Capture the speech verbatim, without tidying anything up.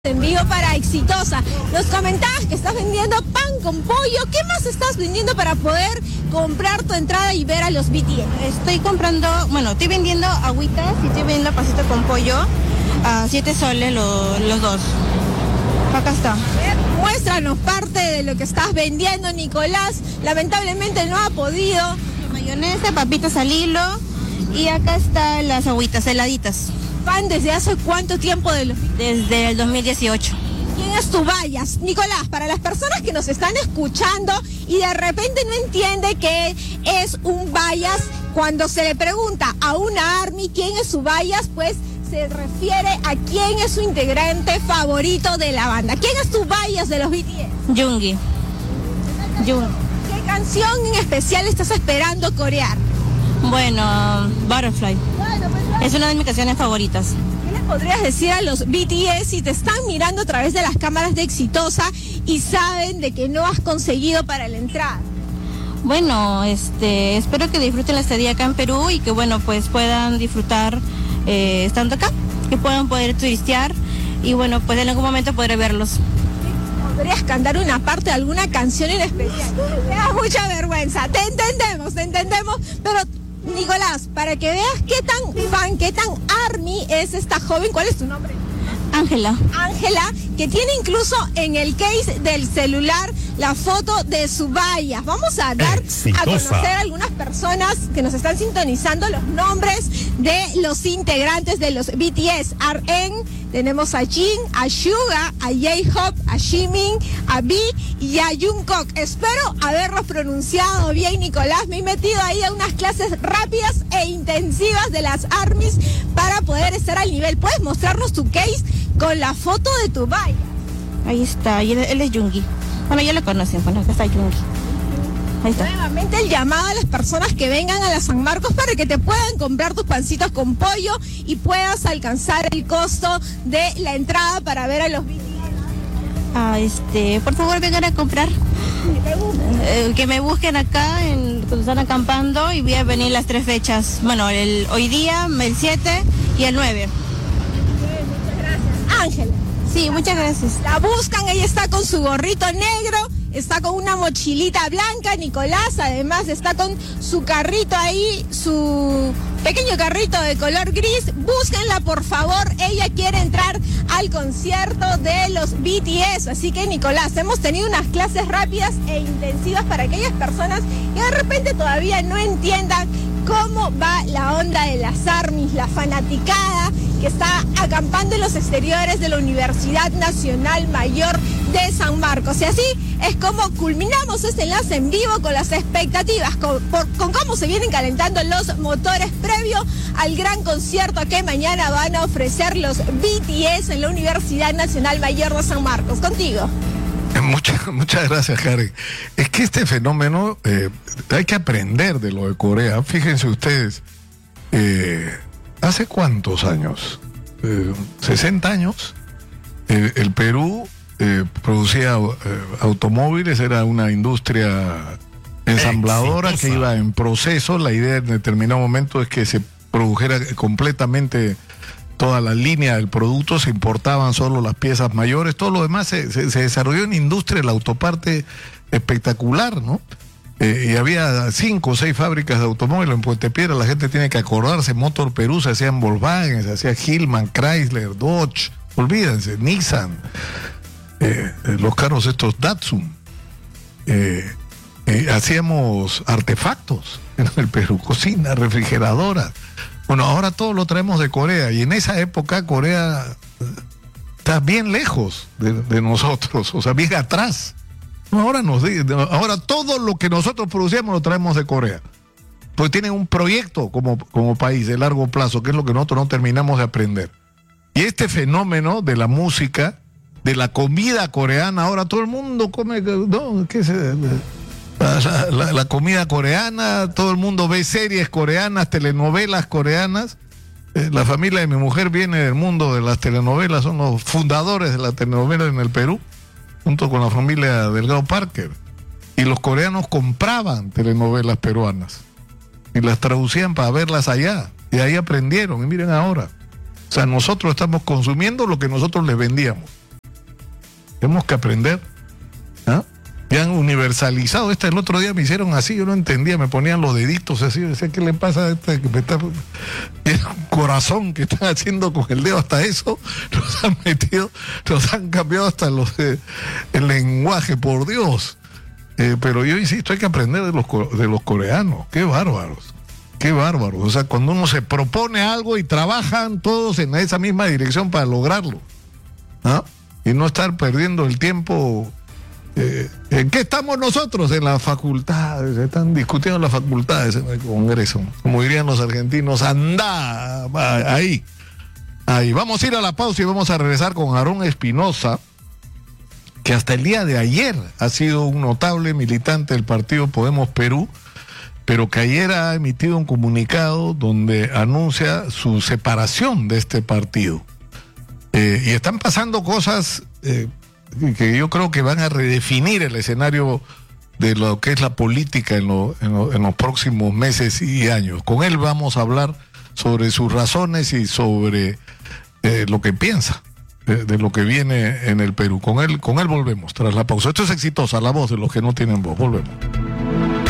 En vivo para Exitosa. Nos comentabas que estás vendiendo pan con pollo. ¿Qué más estás vendiendo para poder comprar tu entrada y ver a los B T S? Estoy comprando, bueno, estoy vendiendo agüitas y estoy vendiendo pasito con pollo a siete soles lo, los dos. Acá está. Muéstranos parte de lo que estás vendiendo, Nicolás. Lamentablemente no ha podido. Mayonesa, papitas al hilo y acá están las agüitas heladitas. ¿Pan desde hace cuánto tiempo? De los... Desde el dos mil dieciocho. ¿Quién es tu Bayas? Nicolás, para las personas que nos están escuchando y de repente no entiende qué es un Bayas, cuando se le pregunta a una ARMY quién es su Bayas, pues se refiere a quién es su integrante favorito de la banda. ¿Quién es tu Bayas de los B T S? Yoongi. Yoongi. ¿Qué canción en especial estás esperando corear? Bueno, Butterfly. Es una de mis canciones favoritas. ¿Qué les podrías decir a los B T S si te están mirando a través de las cámaras de Exitosa y saben de que no has conseguido para la entrada? Bueno, este, espero que disfruten la estadía acá en Perú y que bueno, pues puedan disfrutar eh, estando acá, que puedan poder turistear y bueno, pues en algún momento podré verlos. ¿Podrías cantar una parte de alguna canción en especial? Me da mucha vergüenza, te entendemos, te entendemos, pero Nicolás, para que veas qué tan fan, qué tan ARMY es esta joven, ¿cuál es tu nombre? Ángela. Ángela, que tiene incluso en el case del celular la foto de su Bayas. Vamos a dar Exitosa. A conocer a algunas personas que nos están sintonizando los nombres de los integrantes de los B T S. R N, tenemos a Jin, a Suga, a J-Hope, a Jimin, a V y a Jungkook. Espero haberlos pronunciado bien, Nicolás. Me he metido ahí a unas clases rápidas e intensivas de las ARMYs para poder estar al nivel. ¿Puedes mostrarnos tu case con la foto de tu Bayas? Ahí está, y él, él es Yoongi. Bueno, ya lo conocen, bueno, acá está Yoongi. Ahí está. Nuevamente el llamado a las personas que vengan a la San Marcos para que te puedan comprar tus pancitos con pollo y puedas alcanzar el costo de la entrada para ver a los B T S. Ah, este, por favor vengan a comprar. Eh, que me busquen acá en, cuando están acampando y voy a venir las tres fechas. Bueno, el hoy día, el siete y el nueve. Ángela. Sí, muchas gracias. La buscan, ella está con su gorrito negro, está con una mochilita blanca, Nicolás, además está con su carrito ahí, su pequeño carrito de color gris. Búsquenla, por favor, ella quiere entrar al concierto de los B T S. Así que, Nicolás, hemos tenido unas clases rápidas e intensivas para aquellas personas que de repente todavía no entiendan cómo va la onda de las ARMYs, la fanaticada que está acampando en los exteriores de la Universidad Nacional Mayor de San Marcos. Y así es como culminamos este enlace en vivo con las expectativas, con, por, con cómo se vienen calentando los motores previo al gran concierto que mañana van a ofrecer los B T S en la Universidad Nacional Mayor de San Marcos. Contigo. Muchas, muchas gracias, Karen. Es que este fenómeno eh, hay que aprender de lo de Corea. Fíjense ustedes, eh, ¿hace cuántos años? Eh, ¿sesenta años? Eh, el Perú eh, producía eh, automóviles, era una industria ensambladora Exitosa. Que iba en proceso. La idea en determinado momento es que se produjera completamente toda la línea del producto, se importaban solo las piezas mayores, todo lo demás se, se, se desarrolló en industria, la autoparte espectacular, ¿no? Eh, y había cinco o seis fábricas de automóviles en Puente Piedra. La gente tiene que acordarse, Motor Perú se hacían Volkswagen, se hacía Hillman, Chrysler, Dodge, olvídense, Nissan, eh, eh, los carros estos Datsun. Eh, eh, hacíamos artefactos en el Perú, cocinas, refrigeradoras. Bueno, ahora todo lo traemos de Corea y en esa época Corea está bien lejos de, de nosotros, o sea, bien atrás. Ahora nos ahora todo lo que nosotros producíamos lo traemos de Corea. Pues tienen un proyecto como, como país de largo plazo, que es lo que nosotros no terminamos de aprender. Y este fenómeno de la música, de la comida coreana, ahora todo el mundo come, no, ¿qué se La, la, la comida coreana, todo el mundo ve series coreanas, telenovelas coreanas. Eh, la familia de mi mujer viene del mundo de las telenovelas, son los fundadores de la telenovela en el Perú, junto con la familia Delgado Parker. Y los coreanos compraban telenovelas peruanas y las traducían para verlas allá. Y ahí aprendieron, y miren ahora. O sea, nosotros estamos consumiendo lo que nosotros les vendíamos. Tenemos que aprender. ¿Ah? Ya han universalizado. Este el otro día me hicieron así, yo no entendía, me ponían los deditos así, yo decía, ¿qué le pasa a este que me está... Es un corazón que están haciendo con el dedo, hasta eso los han metido, los han cambiado hasta los eh, el lenguaje, por Dios. Eh, pero yo insisto, hay que aprender de los, de los coreanos. Qué bárbaros, qué bárbaros. O sea, cuando uno se propone algo y trabajan todos en esa misma dirección para lograrlo, ¿ah? Y no estar perdiendo el tiempo. Eh, ¿En qué estamos nosotros? En las facultades, están discutiendo en las facultades, en el Congreso. Como dirían los argentinos, anda ahí. Ahí. Vamos a ir a la pausa y vamos a regresar con Aarón Espinosa, que hasta el día de ayer ha sido un notable militante del partido Podemos Perú, pero que ayer ha emitido un comunicado donde anuncia su separación de este partido. Eh, y están pasando cosas... Eh, que yo creo que van a redefinir el escenario de lo que es la política en, lo, en, lo, en los próximos meses y años. Con él vamos a hablar sobre sus razones y sobre eh, lo que piensa de, de lo que viene en el Perú. Con él, con él volvemos tras la pausa. Esto es Exitosa, la voz de los que no tienen voz. Volvemos.